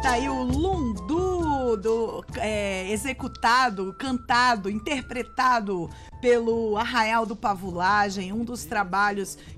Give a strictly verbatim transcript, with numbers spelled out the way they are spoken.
Tá aí o Lundu, do, é, executado, cantado, interpretado pelo Arraial do Pavulagem, um dos trabalhos